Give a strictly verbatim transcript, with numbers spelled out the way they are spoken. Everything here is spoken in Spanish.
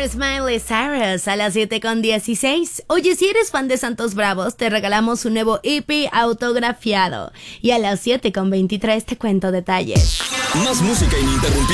por Miley Cyrus a las siete con dieciséis. Oye, si eres fan de Santos Bravos, te regalamos un nuevo E P autografiado. Y a las siete con veintitrés te cuento detalles. Más música ininterrumpida.